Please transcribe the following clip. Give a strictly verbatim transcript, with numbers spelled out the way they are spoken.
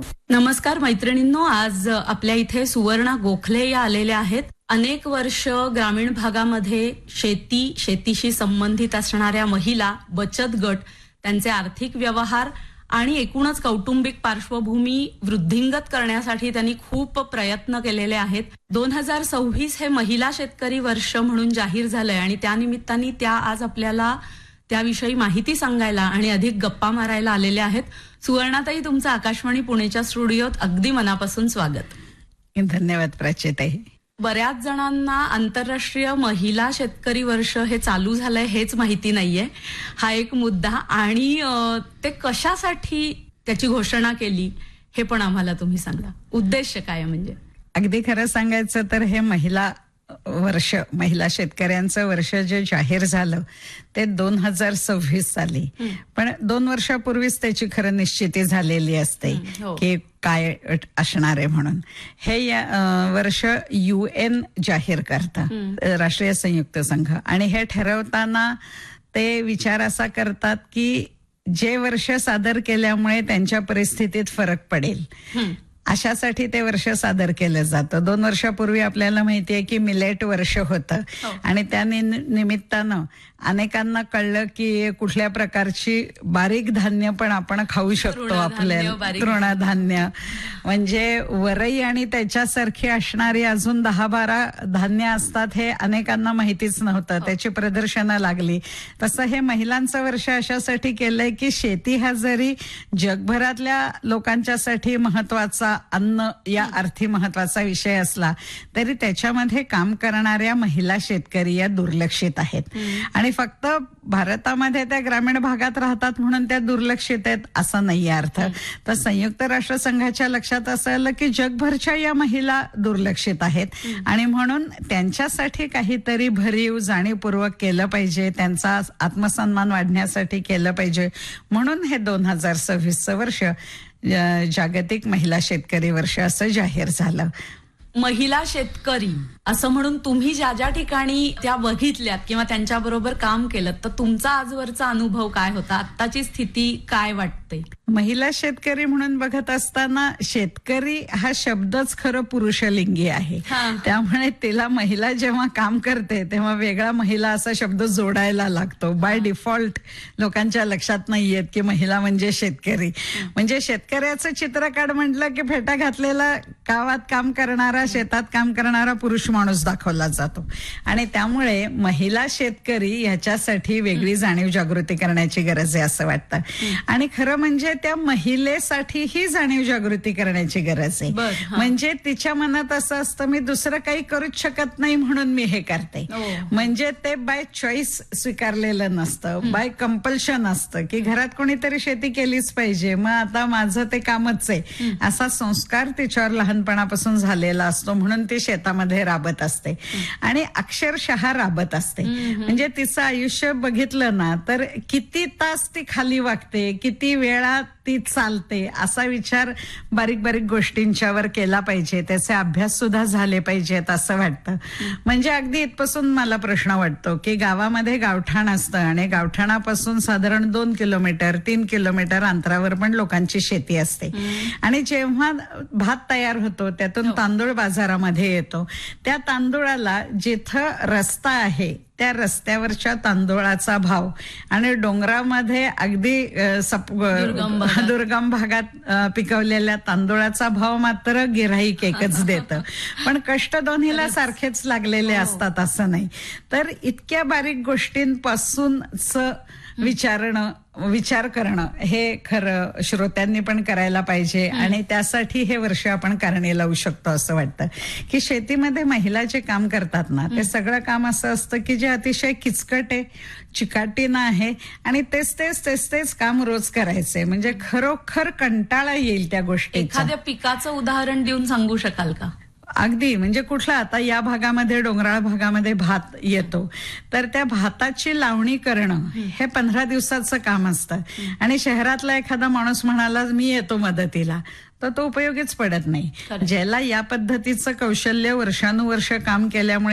नमस्कार मैत्रिणींनो, आज आपल्या इथे सुवर्णा गोखले या आलेल्या आहेत. अनेक वर्ष ग्रामीण भागामध्ये शेती, शेतीशी संबंधित असणाऱ्या महिला, बचत गट, त्यांचे आर्थिक व्यवहार आणि एकूणच कौटुंबिक पार्श्वभूमी वृद्धिंगत करण्यासाठी त्यांनी खूप प्रयत्न केलेले आहेत. दोन हजार सव्वीस हे महिला शेतकरी वर्ष म्हणून जाहीर झालंय आणि त्यानिमित्ताने त्या आज आपल्याला त्याविषयी माहिती सांगायला आणि अधिक गप्पा मारायला आलेल्या आहेत. सुवर्णाताई, तुमचं आकाशवाणी पुणेच्या स्टुडिओत अगदी मनापासून स्वागत. धन्यवाद प्राच्यताई. बऱ्याच जणांना आंतरराष्ट्रीय महिला शेतकरी वर्ष हे चालू झालंय हेच माहिती नाहीये. हा एक मुद्दा, आणि ते कशासाठी त्याची घोषणा केली हे पण आम्हाला तुम्ही सांगा. उद्देश काय म्हणजे? अगदी खरं सांगायचं तर हे महिला वर्ष, महिला शेतकऱ्यांचं वर्ष जे जाहीर झालं ते दोन हजार सव्वीस साली, पण दोन वर्षापूर्वीच त्याची खरं निश्चिती झालेली असते की काय असणार आहे म्हणून. हे या वर्ष युएन जाहीर करतं, राष्ट्रीय संयुक्त संघ, आणि हे ठरवताना ते विचार असा करतात की जे वर्ष सादर केल्यामुळे त्यांच्या परिस्थितीत फरक पडेल अशासाठी ते वर्ष सादर केलं जातं. दोन वर्षापूर्वी आपल्याला माहितीये की मिलेट वर्ष होतं, आणि त्या निमित्तानं अनेकांना कळलं की कुठल्या प्रकारची बारीक धान्य पण आपण खाऊ शकतो. आपल्याला तृणधान्य म्हणजे वरई आणि त्याच्यासारखी असणारी अजून दहा बारा धान्य असतात हे अनेकांना माहितीच नव्हतं. त्याची प्रदर्शनं लागली. तसं हे महिलांचं वर्ष अशासाठी केलंय की शेती हा जरी जगभरातल्या लोकांच्यासाठी महत्वाचा, अन्न या अर्थी महत्वाचा विषय असला तरी त्याच्यामध्ये काम करणाऱ्या महिला शेतकरी या दुर्लक्षित आहेत, आणि फक्त भारतामध्ये त्या ग्रामीण भागात राहतात म्हणून त्या दुर्लक्षित आहेत असं नाही अर्थ. तर संयुक्त राष्ट्र संघाच्या लक्षात असं आलं की जगभरच्या या महिला दुर्लक्षित आहेत, आणि म्हणून त्यांच्यासाठी काहीतरी भरीव जाणीवपूर्वक केलं पाहिजे, त्यांचा आत्मसन्मान वाढण्यासाठी केलं पाहिजे. म्हणून हे दोन हजार सव्वीसचं वर्ष जागतिक महिला शेतकरी वर्ष असं जाहीर झालं. महिला शेतकरी असं म्हणून तुम्ही ज्या ज्या ठिकाणी त्या बघितल्यात किंवा त्यांच्या बरोबर काम केलं, तर तुमचा आजवरचा अनुभव काय होता? आत्ताची स्थिती काय वाटते? महिला शेतकरी म्हणून बघत असताना शेतकरी हा शब्दच खरं पुरुषलिंगी आहे, त्यामुळे तिला महिला जेव्हा काम करते तेव्हा वेगळा महिला असा शब्द जोडायला लागतो. बाय डिफॉल्ट लोकांच्या लक्षात नाही येत की महिला म्हणजे शेतकरी. म्हणजे शेतकऱ्याचं चित्र काढ म्हटलं की फेटा घातलेला, गावात काम करणारा, शेतात काम करणारा पुरुष माणूस दाखवला जातो, आणि त्यामुळे महिला शेतकरी ह्याच्यासाठी वेगळी जाणीव जागृती करण्याची गरज आहे असं वाटतं. आणि खरं म्हणजे त्या महिलेसाठी ही जाणीव जागृती करण्याची गरज आहे. म्हणजे तिच्या मनात असं असतं मी दुसरं काही करूच शकत नाही म्हणून मी हे करते. म्हणजे ते बाय चॉईस स्वीकारलेलं नसतं, बाय कंपल्शन असतं की घरात कोणीतरी शेती केलीच पाहिजे, मग आता माझं ते कामच आहे असा संस्कार तिच्यावर लहानपणापासून झालेला असतो. म्हणून ती शेतामध्ये राबत असते, आणि अक्षरशः राबत असते. म्हणजे तिचं आयुष्य बघितलं ना तर किती तास ती खाली वागते, किती वेळा ती चालते, असा विचार बारीक बारीक गोष्टींच्यावर केला पाहिजे. त्याचे अभ्यास सुद्धा झाले पाहिजेत असं वाटतं. म्हणजे अगदी इथपासून मला प्रश्न वाटतो की गावामध्ये गावठाण असतं, आणि गावठाणापासून साधारण दोन किलोमीटर तीन किलोमीटर अंतरावर पण लोकांची शेती असते, आणि जेव्हा भात तयार होतो त्यातून तांदूळ बाजारामध्ये येतो, त्या तांदूळाला जिथं रस्ता आहे त्या रस्त्यावरच्या तांदूळाचा भाव आणि डोंगरामध्ये अगदी दुर्गम भागात पिकवलेल्या तांदूळाचा भाव मात्र गिऱ्हाईक एकच देतं. पण कष्ट दोन्हीला सारखेच लागलेले असतात असं नाही. तर इतक्या बारीक गोष्टींपासूनच विचारणं विचार करणं हे खरं श्रोत्यांनी पण करायला पाहिजे, आणि त्यासाठी हे वर्ष आपण कारणी लावू शकतो असं वाटतं. की शेतीमध्ये महिला जे काम करतात ना ते सगळं काम असं असतं की जे अतिशय किचकट आहे, चिकाटीनं आहे, आणि तेच तेच तेच तेच काम रोज करायचंय. म्हणजे खरोखर कंटाळा येईल त्या गोष्टी. एखाद्या पिकाचं उदाहरण देऊन सांगू शकाल का? अगदी. म्हणजे कुठला आता या भागामध्ये, डोंगराळ भागामध्ये भात येतो, तर त्या भाताची लावणी करणं हे पंधरा दिवसाचं काम असतं, आणि शहरातला एखादा माणूस म्हणाला मी येतो मदतीला, तर तो उपयोगीच पडत नाही. ज्याला या पद्धतीचं कौशल्य वर्षानुवर्ष काम केल्यामुळे